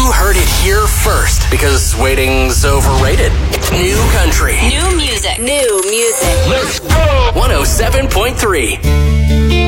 You heard it here first, because waiting's overrated. New country. New music. Let's go! 107.3.